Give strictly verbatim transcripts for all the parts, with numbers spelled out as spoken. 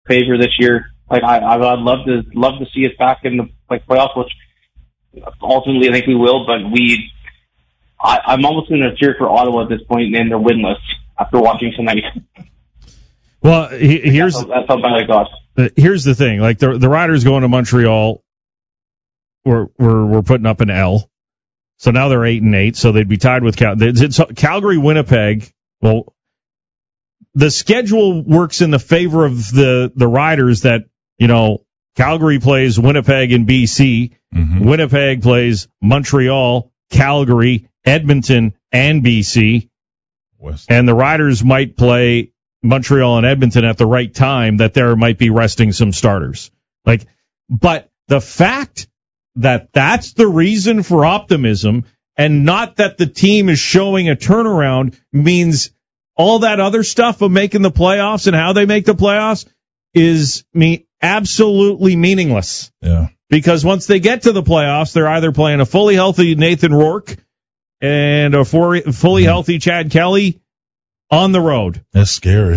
favor this year. Like I, I would love to love to see us back in the like playoffs, which ultimately I think we will. But we, I, I'm almost going to cheer for Ottawa at this point, and they're winless after watching tonight. Well, he, here's that's how, that's how bad I got. Here's the thing: like the the Riders going to Montreal, we're we're we're putting up an L, so now they're eight and eight, so they'd be tied with Cal- it's Calgary, Winnipeg. Well, the schedule works in the favor of the the Riders that. You know, Calgary plays Winnipeg and B C. Mm-hmm. Winnipeg plays Montreal, Calgary, Edmonton, and B C. West. And the Riders might play Montreal and Edmonton at the right time that there might be resting some starters. Like, but the fact that that's the reason for optimism and not that the team is showing a turnaround means all that other stuff of making the playoffs and how they make the playoffs is me absolutely meaningless. Yeah. Because once they get to the playoffs, they're either playing a fully healthy Nathan Rourke and a fully mm-hmm. healthy Chad Kelly on the road. That's scary.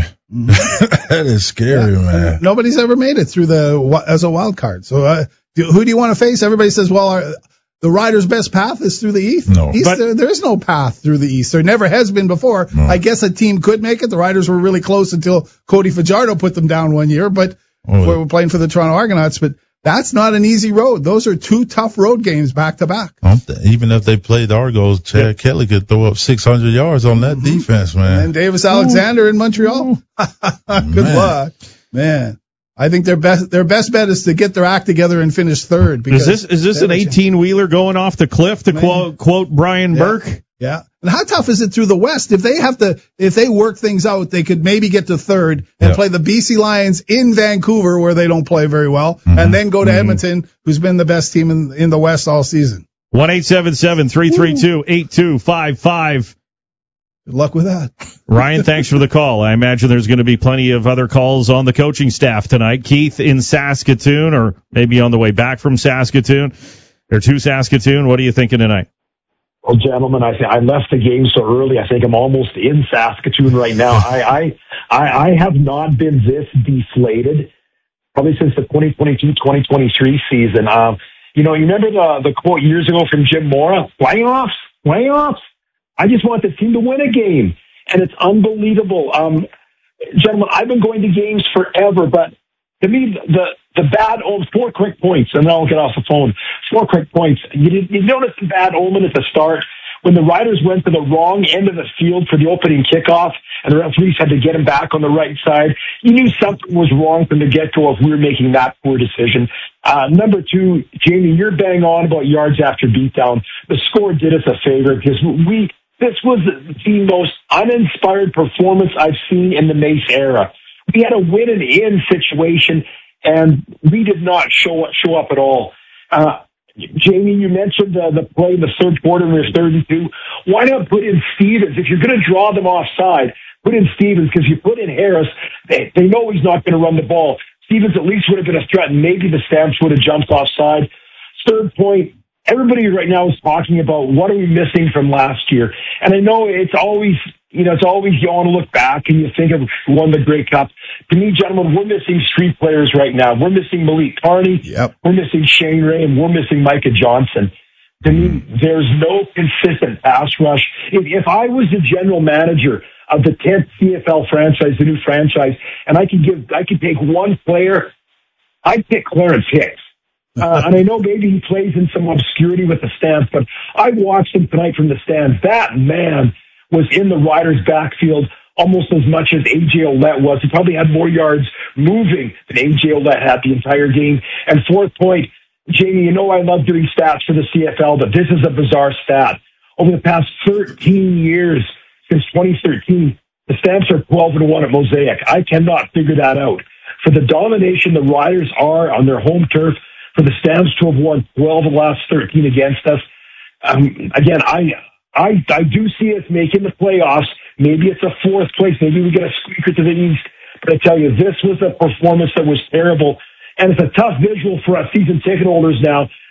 That is scary, yeah. man. Nobody's ever made it through the as a wild card. So uh, do, who do you want to face? Everybody says, well, our, the Riders' best path is through the East. No. East but, there, there is no path through the East. There never has been before. No. I guess a team could make it. The Riders were really close until Cody Fajardo put them down one year, but oh. we're playing for the Toronto Argonauts. But that's not an easy road. Those are two tough road games back to back. Even if they played Argos, Chad yeah. Kelly could throw up six hundred yards on that mm-hmm. defense, man. And Davis Alexander Ooh. in Montreal. Good man. luck, man. I think their best their best bet is to get their act together and finish third. Because is this is this an eighteen wheeler going off the cliff to man. quote quote Brian yeah. Burke? Yeah. And how tough is it through the West? If they have to, if they work things out, they could maybe get to third and yeah. play the B C Lions in Vancouver, where they don't play very well, mm-hmm. and then go to mm-hmm. Edmonton, who's been the best team in in the West all season. one eight seven seven, three three two, eight two five five. Good luck with that. Ryan, thanks for the call. I imagine there's going to be plenty of other calls on the coaching staff tonight. Keith in Saskatoon, or maybe on the way back from Saskatoon, or to Saskatoon. What are you thinking tonight? Well, gentlemen, I th- I left the game so early. I think I'm almost in Saskatoon right now. I, I, I, I have not been this deflated probably since the twenty twenty-two twenty twenty-three season. Um, you know, you remember the, the quote years ago from Jim Mora? Playoffs? Playoffs? I just want the team to win a game. And it's unbelievable. Um, gentlemen, I've been going to games forever, but to me, the, the bad omen, four quick points, and then I'll get off the phone. Four quick points. You, did, you noticed the bad omen at the start when the Riders went to the wrong end of the field for the opening kickoff, and the referees had to get him back on the right side. You knew something was wrong from the get-go if we were making that poor decision. Uh, number two, Jamie, you're bang on about yards after beatdown. The score did us a favor because we, this was the most uninspired performance I've seen in the Mace era. We had a win and in situation, and we did not show up, show up at all. Uh, Jamie, you mentioned uh, the play in the third quarter when we were third and two. Why not put in Stevens? If you're going to draw them offside, put in Stevens, because you put in Harris, they, they know he's not going to run the ball. Stevens at least would have been a threat, and maybe the Stamps would have jumped offside. Third point, everybody right now is talking about what are we missing from last year. And I know it's always, you know, it's always you want to look back and you think of won the Grey Cup. To me, gentlemen, we're missing street players right now. We're missing Malik Carney. Yep. We're missing Shane Ray, and we're missing Micah Johnson. To me, there's no consistent pass rush. If, if I was the general manager of the tenth C F L franchise, the new franchise, and I could give, I could take one player, I'd pick Clarence Hicks. Uh, and I know maybe he plays in some obscurity with the Stamps, but I watched him tonight from the stands. That man was in the Riders' backfield almost as much as A J Ouellette was. He probably had more yards moving than A J Ouellette had the entire game. And fourth point, Jamie, you know I love doing stats for the C F L, but this is a bizarre stat. Over the past thirteen years, since twenty thirteen, the Stamps are twelve and one at Mosaic. I cannot figure that out. For the domination the Riders are on their home turf, for the Stamps to have won twelve of the last thirteen against us, um, again, I, I, I do see us making the playoffs. Maybe it's a fourth place. Maybe we get a squeaker to the East. But I tell you, this was a performance that was terrible. And it's a tough visual for us season ticket holders now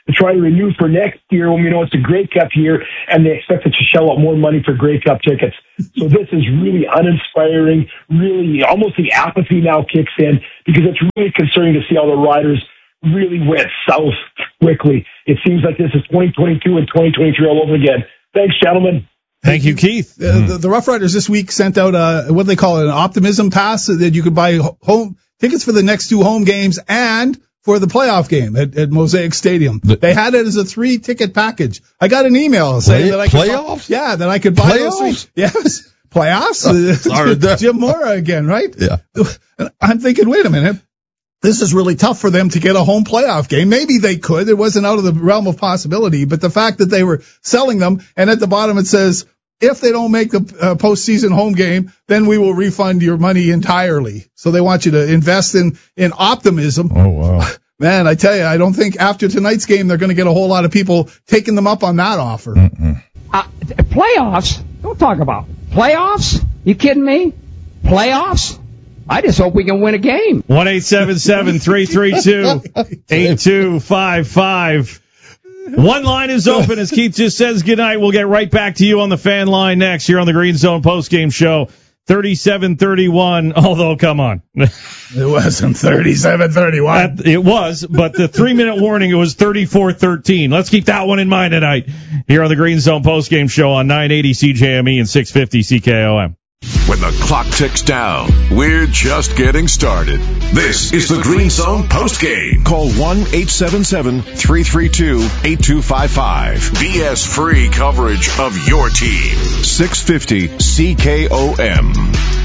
to try to renew for next year when we know it's a Grey Cup year and they expect us to shell out more money for Grey Cup tickets. So this is really uninspiring, really almost the apathy now kicks in because it's really concerning to see how the Riders really went south quickly. It seems like this is twenty twenty-two and twenty twenty-three all over again. Thanks, gentlemen. Thank you, Keith. Uh, the, the Rough Riders this week sent out a, what do they call it, an optimism pass that you could buy home tickets for the next two home games and for the playoff game at, at Mosaic Stadium. The, they had it as a three ticket package. I got an email saying play, that I could playoffs? Buy, yeah, that I could buy playoffs? those three. Yes, playoffs. Sorry, Jim Mora again, right? Yeah. I'm thinking, wait a minute. This is really tough for them to get a home playoff game. Maybe they could. It wasn't out of the realm of possibility. But the fact that they were selling them, and at the bottom it says, if they don't make the uh, postseason home game, then we will refund your money entirely. So they want you to invest in, in optimism. Oh, wow. Man, I tell you, I don't think after tonight's game they're going to get a whole lot of people taking them up on that offer. Uh, playoffs? Don't talk about playoffs. You kidding me? Playoffs? I just hope we can win a game. one eight seven seven, three three two, eight two five five. One line is open as Keith just says goodnight. We'll get right back to you on the fan line next here on the Green Zone postgame show. thirty-seven thirty-one, although, come on. It wasn't thirty-seven thirty-one. It was, but the three-minute warning, it was thirty-four thirteen. Let's keep that one in mind tonight here on the Green Zone postgame show on nine eighty C J M E and six fifty C K O M. When the clock ticks down, we're just getting started. This is the Green Zone postgame. Call one eight seven seven, three three two, eight two five five. B S-free coverage of your team. six fifty C K O M.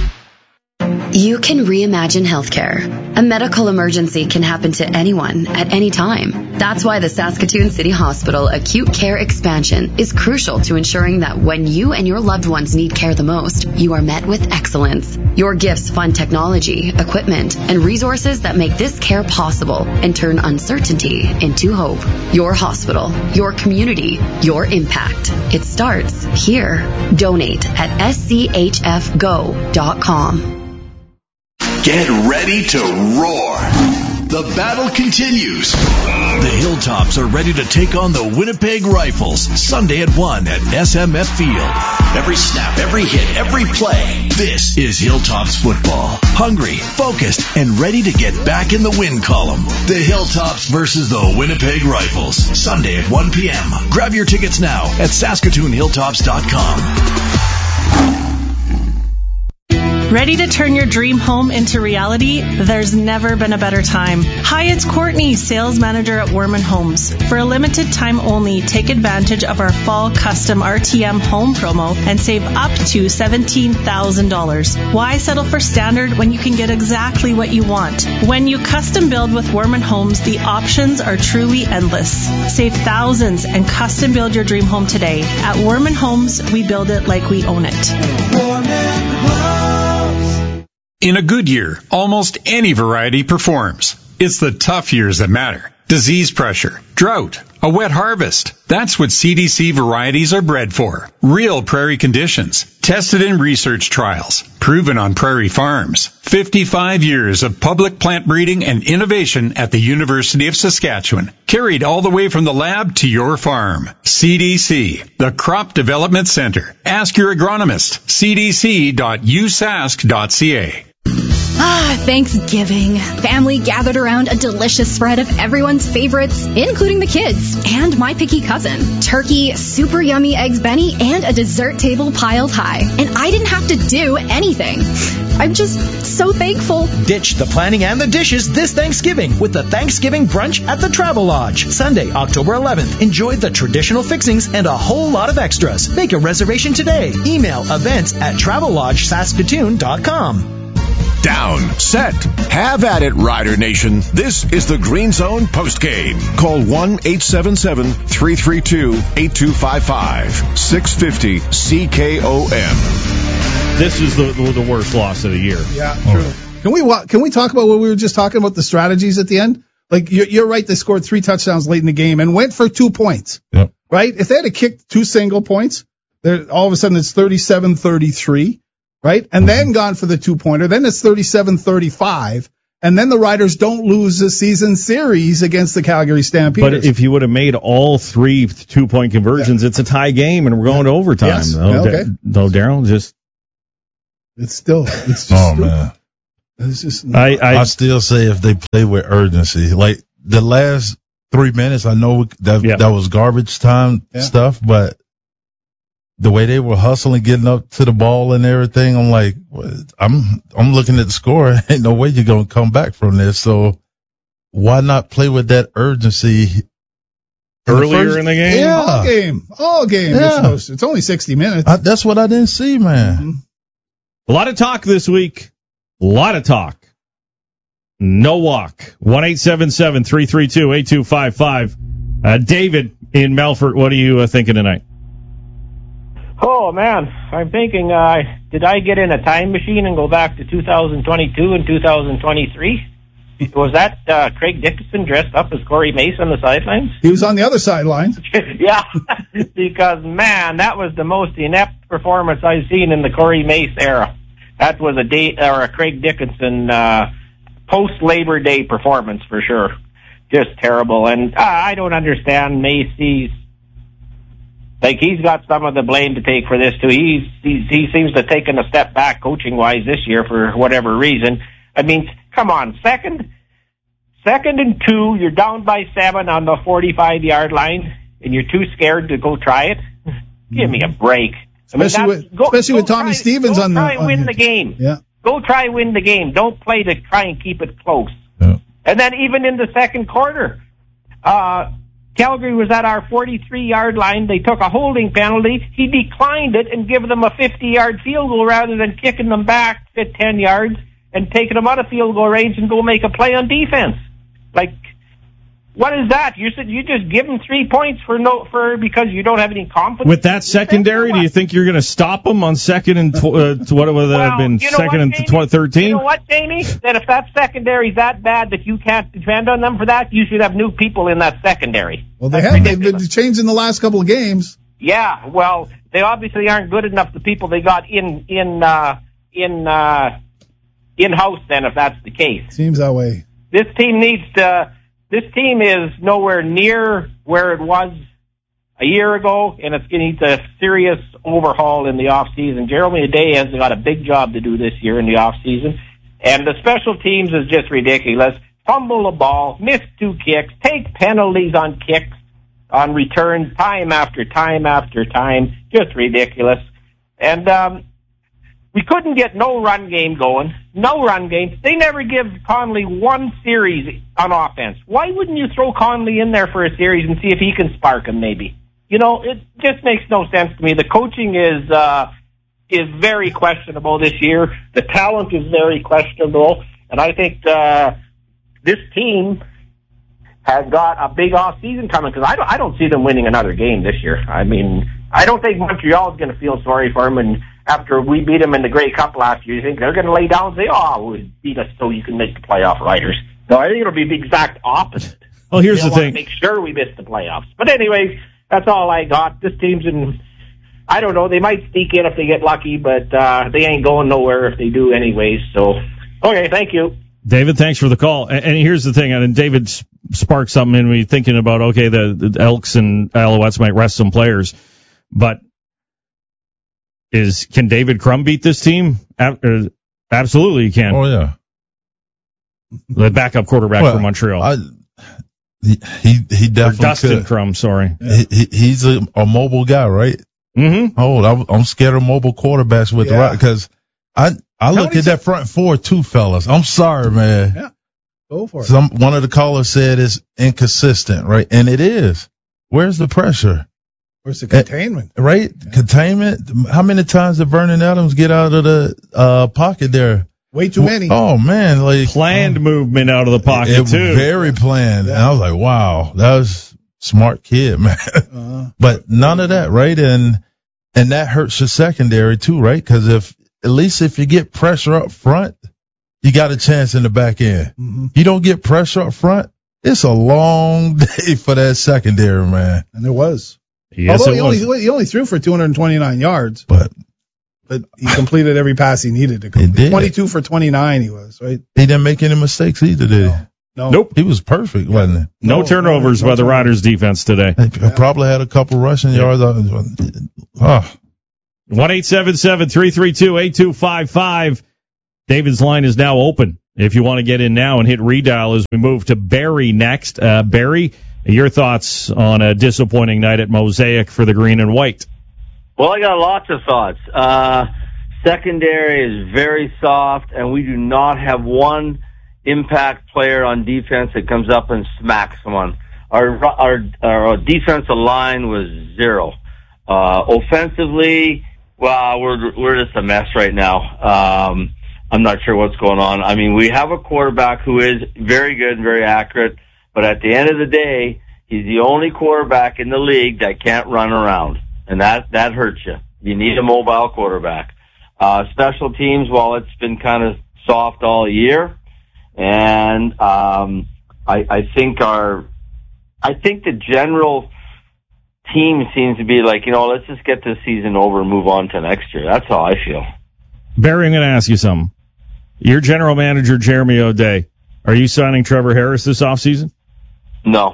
You can reimagine healthcare. A medical emergency can happen to anyone at any time. That's why the Saskatoon City Hospital Acute Care Expansion is crucial to ensuring that when you and your loved ones need care the most, you are met with excellence. Your gifts fund technology, equipment, and resources that make this care possible and turn uncertainty into hope. Your hospital, your community, your impact. It starts here. Donate at s c h f go dot com. Get ready to roar. The battle continues. The Hilltops are ready to take on the Winnipeg Rifles Sunday at one at S M F Field. Every snap, every hit, every play. This is Hilltops football. Hungry, focused, and ready to get back in the win column. The Hilltops versus the Winnipeg Rifles Sunday at one p.m. Grab your tickets now at saskatoon hilltops dot com. Ready to turn your dream home into reality? There's never been a better time. Hi, it's Courtney, sales manager at Werman Homes. For a limited time only, take advantage of our fall custom R T M home promo and save up to seventeen thousand dollars. Why settle for standard when you can get exactly what you want? When you custom build with Werman Homes, the options are truly endless. Save thousands and custom build your dream home today. At Werman Homes, we build it like we own it. Werman Homes. In a good year, almost any variety performs. It's the tough years that matter. Disease pressure, drought, a wet harvest. That's what C D C varieties are bred for. Real prairie conditions, tested in research trials, proven on prairie farms. fifty-five years of public plant breeding and innovation at the University of Saskatchewan. Carried all the way from the lab to your farm. C D C, the Crop Development Center. Ask your agronomist. c d c dot u sask dot c a. Ah, Thanksgiving. Family gathered around a delicious spread of everyone's favorites, including the kids and my picky cousin. Turkey, super yummy eggs Benny, and a dessert table piled high. And I didn't have to do anything. I'm just so thankful. Ditch the planning and the dishes this Thanksgiving with the Thanksgiving Brunch at the Travel Lodge. Sunday, October eleventh. Enjoy the traditional fixings and a whole lot of extras. Make a reservation today. Email events at travel lodge saskatoon dot com. Down, set, have at it, Rider Nation. This is the Green Zone postgame. Call one eight seven seven, three three two, eight two five five. six fifty C K O M. This is the, the the worst loss of the year. Yeah, true. Oh. Can we can we talk about what we were just talking about, the strategies at the end? Like, you're, you're right, they scored three touchdowns late in the game and went for two points. Yep. Right? If they had to kick two single points, all of a sudden it's thirty-seven thirty-three. Right? And then gone for the two-pointer. Then it's thirty-seven thirty-five. and then the Riders don't lose the season series against the Calgary Stampeders. But if you would have made all three two-point conversions, yeah. it's a tie game, and we're going to overtime. Yes. Though, okay. Though, Daryl, just... It's still... It's just oh, stupid. man. It's just, I, I, I still say if they play with urgency. Like, the last three minutes, I know that yeah. that was garbage time yeah. stuff, but the way they were hustling, getting up to the ball and everything, I'm like, I'm I'm looking at the score. Ain't no way you're going to come back from this. So why not play with that urgency earlier in the, first, in the game? Yeah. All game. All game. Yeah. It's, it's only sixty minutes. I, that's what I didn't see, man. Mm-hmm. A lot of talk this week. A lot of talk. No walk. one eight seven seven, three three two, eight two five five. Uh, David in Melfort, what are you uh, thinking tonight? Oh, man, I'm thinking, uh, did I get in a time machine and go back to two thousand twenty-two and two thousand twenty-three? Was that uh, Craig Dickinson dressed up as Corey Mace on the sidelines? He was on the other sideline. Yeah, because, man, that was the most inept performance I've seen in the Corey Mace era. That was a day, or a Craig Dickinson uh, post-Labor Day performance for sure. Just terrible. And uh, I don't understand Mace. He's Like, he's got some of the blame to take for this, too. He's, he's, he seems to have taken a step back coaching-wise this year for whatever reason. I mean, come on, second second and two, you're down by seven on the forty-five-yard line, and you're too scared to go try it? Give me a break. Especially I mean, with, go, especially go with Tommy try, Stevens go on the... try on win the, the game. Yeah. Go try win the game. Don't play to try and keep it close. Yeah. And then even in the second quarter, uh... Calgary was at our forty-three-yard line. They took a holding penalty. He declined it and gave them a fifty-yard field goal rather than kicking them back at ten yards and taking them out of field goal range and go make a play on defense. Like, what is that? You said you just give them three points for no for because you don't have any confidence. With that secondary, do you think you're going to stop them on second and tw- uh, what would that have been? You know second what, and Jamie? tw- thirteen? You know what, Jamie? That if that secondary's that bad that you can't depend on them for that, you should have new people in that secondary. Well, they That's have. ridiculous. They've been changed in the last couple of games. Yeah, well, they obviously aren't good enough. The people they got in in uh, in uh, in house. Then, if that's the case, seems that way. This team needs to. This team is nowhere near where it was a year ago, and it's going to need a serious overhaul in the off season. Jeremy Day has got a big job to do this year in the off season, and the special teams is just ridiculous. Fumble a ball, miss two kicks, take penalties on kicks, on returns, time after time after time. Just ridiculous. And um, we couldn't get no run game going. No run game. They never give Conley one series on offense. Why wouldn't you throw Conley in there for a series and see if he can spark him maybe? You know, it just makes no sense to me. The coaching is uh, is very questionable this year. The talent is very questionable. And I think uh, this team has got a big off season coming because I don't, I don't see them winning another game this year. I mean, I don't think Montreal is going to feel sorry for them. And after we beat them in the Grey Cup last year, you think they're going to lay down and say, oh, we beat us so you can make the playoff, Riders. No, I think it'll be the exact opposite. Well, here's they the thing. Make sure we miss the playoffs. But anyways, that's all I got. This team's in, I don't know, they might sneak in if they get lucky, but uh, they ain't going nowhere if they do anyways. So, okay, thank you. David, thanks for the call. And, and here's the thing, and David sparked something in me thinking about, okay, the, the Elks and Alouettes might rest some players, but is can David Crum beat this team? Absolutely, he can. Oh, yeah. The backup quarterback well, for Montreal. I, he, he he definitely or Dustin could. Crum, sorry. He, he, he's a, a mobile guy, right? Mm-hmm. Oh, I'm, I'm scared of mobile quarterbacks with Yeah. the because I I look at that front four too, fellas. I'm sorry, man. Yeah, go for it. Some one of the callers said it's inconsistent, right? And it is. Where's the pressure? Where's the containment? Uh, right, yeah. Containment. How many times did Vernon Adams get out of the uh, pocket there? Way too many. Oh man, like planned um, movement out of the pocket it, too. Very planned. Yeah. And I was like, wow, that was smart kid, man. Uh-huh. But none of that, right? And and that hurts your secondary too, right? Because if at least if you get pressure up front, you got a chance in the back end. Mm-hmm. You don't get pressure up front, it's a long day for that secondary, man. And it was. Yes, Although it he, was. only, he only threw for two hundred twenty-nine yards. But but he completed every pass he needed to complete. He did. twenty-two for twenty-nine he was, right? He didn't make any mistakes either, did he? No. Nope. He was perfect, wasn't he? No, No, turnovers no by the turnovers. Riders defense today. He probably had a couple rushing yards. Oh. one eight seven seven, three three two, eight two five five. David's line is now open if you want to get in now and hit redial as we move to Barry next. Uh, Barry, your thoughts on a disappointing night at Mosaic for the green and white? Well, I got lots of thoughts. Uh, secondary is very soft, and we do not have one impact player on defense that comes up and smacks someone. Our our, our defensive line was zero. Uh, offensively, well, we're we're just a mess right now. Um, I'm not sure what's going on. I mean, we have a quarterback who is very good and very accurate, but at the end of the day, he's the only quarterback in the league that can't run around, and that that hurts you. You need a mobile quarterback. Uh, special teams, well, it's been kind of soft all year, and um, I, I think our, I think the general team seems to be like, you know, let's just get this season over and move on to next year. That's how I feel. Barry, I'm going to ask you something. Your general manager, Jeremy O'Day, are you signing Trevor Harris this offseason? No.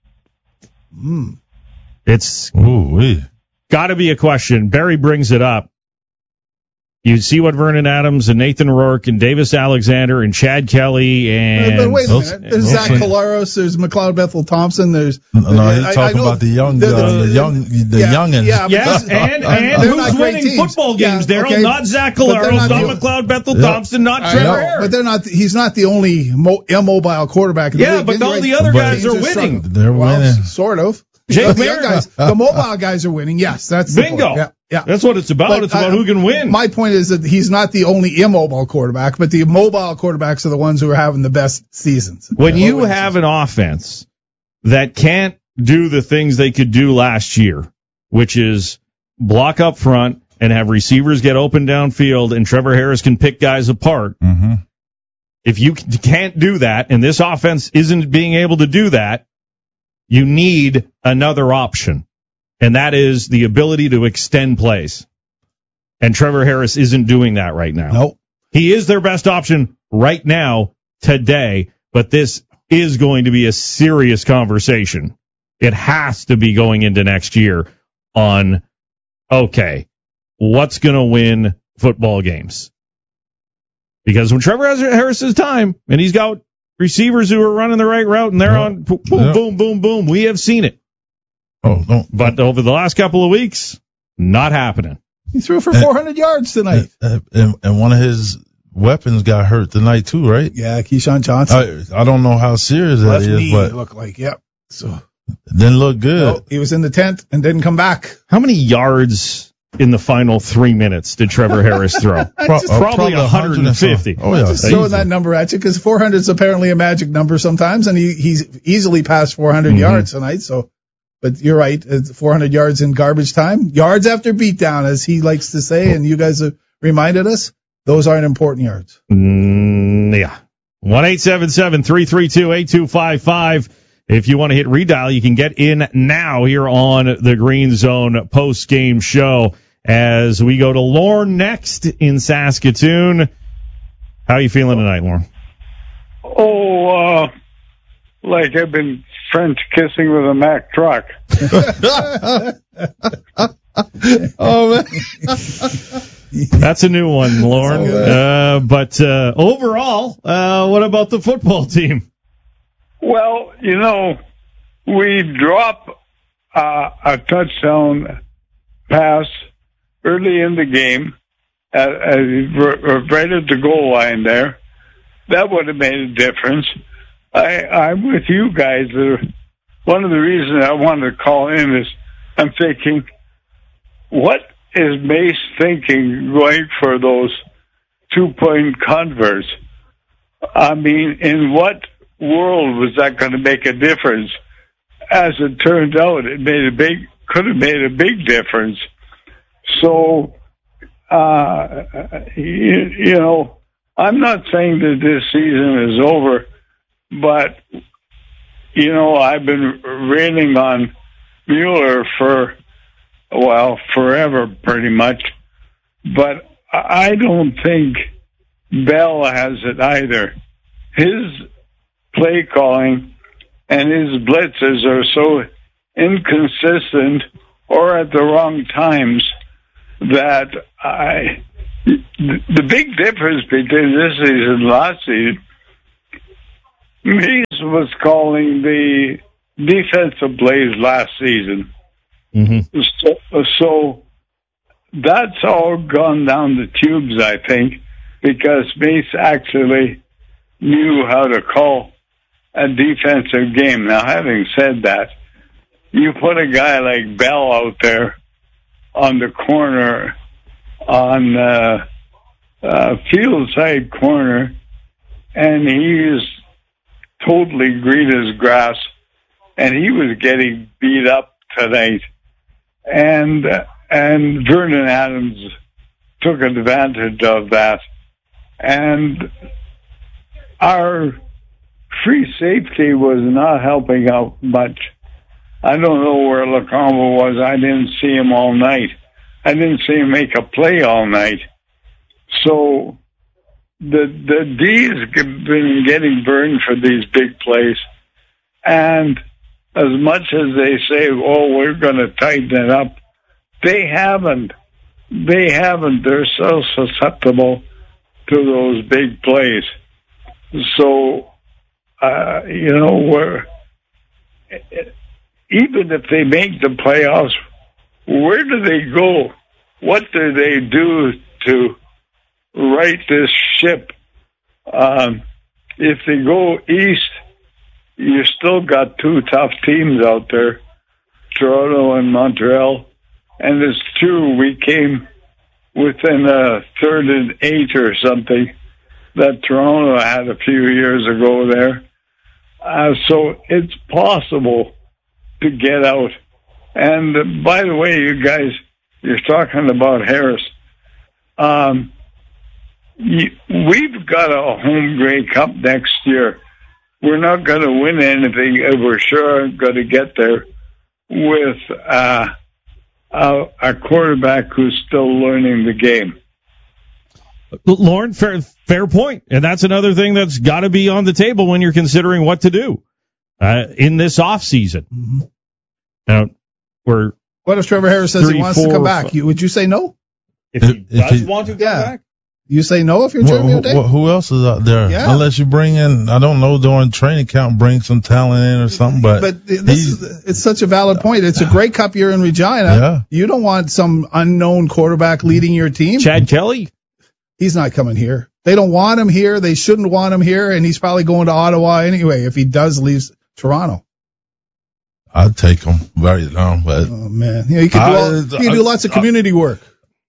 Mm. It's got to be a question. Barry brings it up. You see what Vernon Adams and Nathan Rourke and Davis Alexander and Chad Kelly and... But wait a minute. There's Zach Collaros, there's McLeod Bethel Thompson, there's... No, he's I, talking I about the young, the, the, the young, the yeah, youngins. Yeah, yes, and, and who's winning football games, yeah, Daryl? okay. Not Zach Collaros, not, not McLeod Bethel yeah. Thompson, not I Trevor know, Harris. But they're not, he's not the only mo- immobile quarterback in the yeah, league. but all right? the other but guys are winning. They're well, winning. Sort of. Jake the, young guys, the mobile guys are winning. Yes, that's the bingo. point. Yeah, yeah. That's what it's about. But it's about I, who can win. My point is that he's not the only immobile quarterback, but the mobile quarterbacks are the ones who are having the best seasons. When you have season. an offense that can't do the things they could do last year, which is block up front and have receivers get open downfield and Trevor Harris can pick guys apart. Mm-hmm. If you can't do that and this offense isn't being able to do that, you need another option, and that is the ability to extend plays. And Trevor Harris isn't doing that right now. Nope. He is their best option right now, today, but this is going to be a serious conversation. It has to be going into next year on, okay, what's going to win football games? Because when Trevor Harris has time, and he's got receivers who are running the right route, and they're yeah. on boom, yeah. boom, boom, boom. We have seen it. Oh, no. But over the last couple of weeks, not happening. He threw for four hundred and, yards tonight. And, and, and one of his weapons got hurt tonight, too, right? Yeah, Keyshawn Johnson. I, I don't know how serious that Left is, knee, but it looked like, yep. So it didn't look good. No, he was in the tent and didn't come back. How many yards in the final three minutes did Trevor Harris throw? Pro- probably one hundred fifty. Oh, yeah. Just throwing that number at you because four hundred is apparently a magic number sometimes, and he, he's easily passed four hundred mm-hmm. yards tonight. So, but you're right, it's four hundred yards in garbage time, yards after beatdown, as he likes to say, and you guys have reminded us, those aren't important yards. Mm, yeah. one eight seven seven, three three two, eight two five five. If you want to hit redial, you can get in now here on the Green Zone post-game show as we go to Lorne next in Saskatoon. How are you feeling tonight, Lorne? Oh, uh, like I've been French kissing with a Mack truck. Oh, man. That's a new one, Lorne. Uh, but uh, overall, uh, what about the football team? Well, you know, we drop uh, a touchdown pass early in the game, at, at, right at the goal line there. That would have made a difference. I, I'm with you guys. One of the reasons I wanted to call in is I'm thinking, what is Mace thinking going for those two-point converts? I mean, in what world was that going to make a difference? As it turned out, it made a big, could have made a big difference. So, uh, you, you know, I'm not saying that this season is over, but, you know, I've been raining on Mueller for, well, forever, pretty much. but I don't think Bell has it either. His play calling and his blitzes are so inconsistent or at the wrong times that I, the big difference between this season and last season, Mees was calling the defensive plays last season. Mm-hmm. So, so that's all gone down the tubes, I think, because Mace actually knew how to call a defensive game. Now, having said that, you put a guy like Bell out there on the corner, on uh, uh, field side corner, and he is totally green as grass, and he was getting beat up tonight. And and Vernon Adams took advantage of that. And our free safety was not helping out much. I don't know where Lacombe was. I didn't see him all night. I didn't see him make a play all night. So the the D's have been getting burned for these big plays. And as much as they say, oh, we're going to tighten it up, they haven't. They haven't. They're so susceptible to those big plays. So, uh, you know, we're, even if they make the playoffs, where do they go? What do they do to right this ship? Um, if they go east, you still got two tough teams out there, Toronto and Montreal. And it's true, we came within a third and eight or something that Toronto had a few years ago there. Uh, so it's possible to get out. And uh, by the way, you guys, you're talking about Harris. Um, you, we've got a home Grey Cup next year. We're not going to win anything if we're sure going to get there with uh, a, a quarterback who's still learning the game. Lauren, fair, fair point. And that's another thing that's got to be on the table when you're considering what to do uh, in this offseason. Mm-hmm. Now, we're what if Trevor Harris says three, he wants four, to come back? You, would you say no? If he If does he- want to come Yeah. back? You say no if you're Who, Jeremy who, O'Day? who else is out there? Yeah. Unless you bring in, I don't know, during training camp, bring some talent in or something. But, But this is, it's such a valid point. It's a Grey Cup year in Regina. Yeah. You don't want some unknown quarterback leading your team. Chad Kelly? He's not coming here. They don't want him here. They shouldn't want him here, and he's probably going to Ottawa anyway if he does leave Toronto. I'd take him very long. But Oh man, you know, he could do, I- all, he could do lots of community work.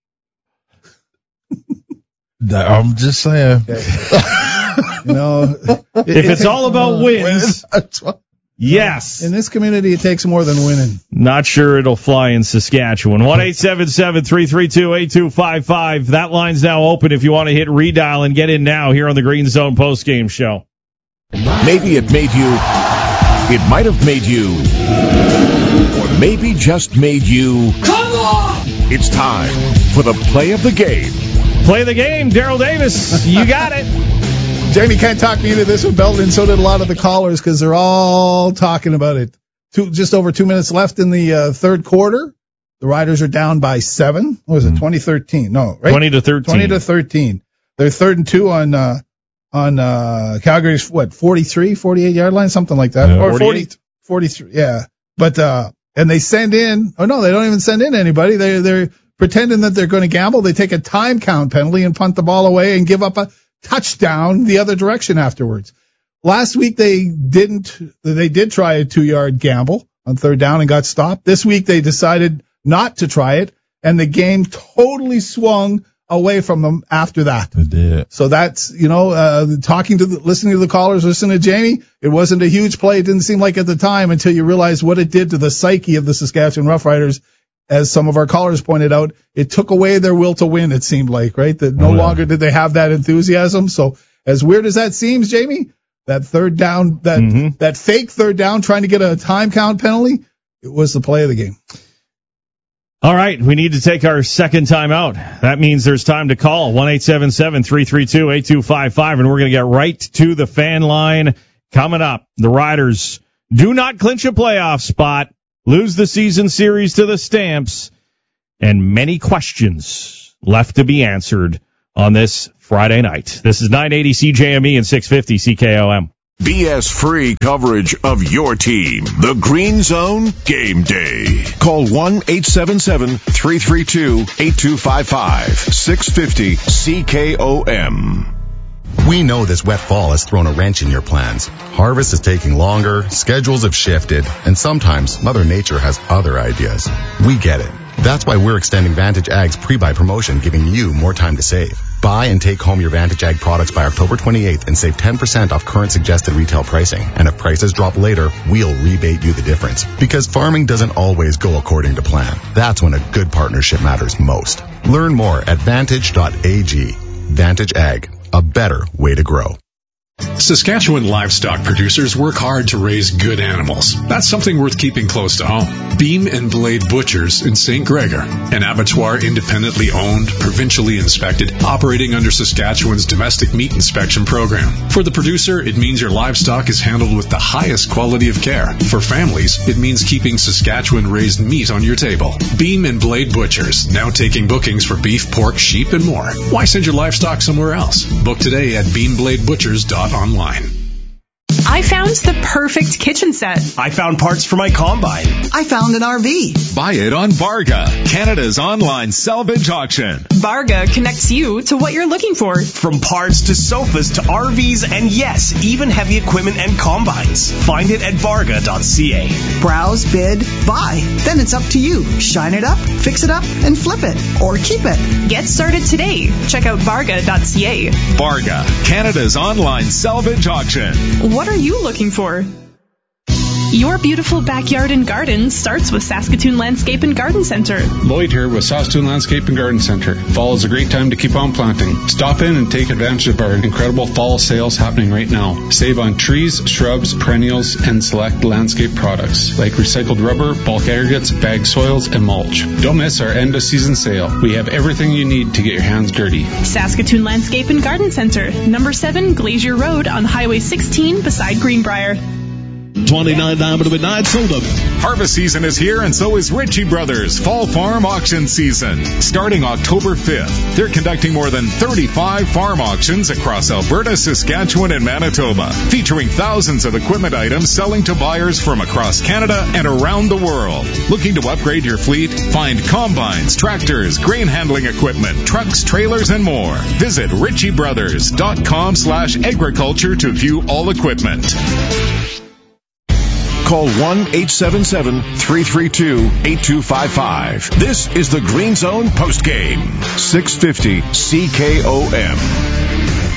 I'm just saying. You know, it- If it it's takes- all about wins, That's what- yes. in this community, it takes more than winning. Not sure it'll fly in Saskatchewan. one eight seven seven, three three two, eight two five five. That line's now open if you want to hit redial and get in now here on the Green Zone postgame show. Maybe it made you, it might have made you, or maybe just made you. Come on! It's time for the play of the game. Play the game, Daryl Davis. You got it. Jamie can't talk me into this with Belton, so did a lot of the callers because they're all talking about it. Two, just over two minutes left in the uh, third quarter. The Riders are down by seven. What was it? twenty thirteen? No, right? twenty to thirteen. Twenty to thirteen. They're third and two on uh, on uh, Calgary's what forty-three, forty-eight yard line, something like that, Yeah. or forty, forty-eight? forty-three. Yeah, but uh, and they send in. Oh no, they don't even send in anybody. They they're pretending that they're going to gamble. They take a time count penalty and punt the ball away and give up a touchdown the other direction afterwards. Last week they didn't. They did try a two yard gamble on third down and got stopped. This week they decided not to try it, and the game totally swung away from them after that. It did. So that's, you know, uh, talking to the, listening to the callers, listening to Jamie, it wasn't a huge play. It didn't seem like at the time until you realize what it did to the psyche of the Saskatchewan Roughriders. As some of our callers pointed out, it took away their will to win, it seemed like, right? That no Oh, yeah. longer did they have that enthusiasm. So as weird as that seems, Jamie, that third down, that, Mm-hmm. that fake third down trying to get a time count penalty, it was the play of the game. All right, we need to take our second time out. That means there's time to call one eight seven seven, three three two, eight two five five, and we're going to get right to the fan line. Coming up, the Riders do not clinch a playoff spot, lose the season series to the Stamps, and many questions left to be answered on this Friday night. This is nine eighty C J M E and six fifty C K O M. B S-free coverage of your team. The Green Zone Game Day. Call one eight seven seven, three three two, eight two five five. six fifty C K O M. We know this wet fall has thrown a wrench in your plans. Harvest is taking longer, schedules have shifted, and sometimes Mother Nature has other ideas. We get it. That's why we're extending Vantage Ag's pre-buy promotion, giving you more time to save. Buy and take home your Vantage Ag products by October twenty-eighth and save ten percent off current suggested retail pricing. And if prices drop later, we'll rebate you the difference. Because farming doesn't always go according to plan. That's when a good partnership matters most. Learn more at vantage dot a g. Vantage Ag, a better way to grow. Saskatchewan livestock producers work hard to raise good animals. That's something worth keeping close to home. Beam and Blade Butchers in Saint Gregor, an abattoir independently owned, provincially inspected, operating under Saskatchewan's domestic meat inspection program. For the producer, it means your livestock is handled with the highest quality of care. For families, it means keeping Saskatchewan-raised meat on your table. Beam and Blade Butchers, now taking bookings for beef, pork, sheep, and more. Why send your livestock somewhere else? Book today at beam blade butchers dot online. I found the perfect kitchen set. I found parts for my combine. I found an R V. Buy it on Varga, Canada's online salvage auction. Varga connects you to what you're looking for. From parts to sofas to R Vs and yes, even heavy equipment and combines. Find it at varga dot c a. Browse, bid, buy. Then it's up to you. Shine it up, fix it up, and flip it. Or keep it. Get started today. Check out varga dot c a. Varga, Canada's online salvage auction. What are you looking for? Your beautiful backyard and garden starts with Saskatoon Landscape and Garden Center. Lloyd here with Saskatoon Landscape and Garden Center. Fall is a great time to keep on planting. Stop in and take advantage of our incredible fall sales happening right now. Save on trees, shrubs, perennials, and select landscape products like recycled rubber, bulk aggregates, bagged soils, and mulch. Don't miss our end of season sale. We have everything you need to get your hands dirty. Saskatoon Landscape and Garden Center, number seven Glacier Road on Highway sixteen beside Greenbrier. twenty-nine diameter midnight sold up. Harvest season is here, and so is Ritchie Brothers Fall Farm Auction Season. Starting October fifth, they're conducting more than thirty-five farm auctions across Alberta, Saskatchewan, and Manitoba, featuring thousands of equipment items selling to buyers from across Canada and around the world. Looking to upgrade your fleet? Find combines, tractors, grain handling equipment, trucks, trailers, and more. Visit ritchie brothers dot com slash agriculture to view all equipment. Call one eight seven seven, three three two, eight two five five. This is the Green Zone postgame. six fifty C K O M.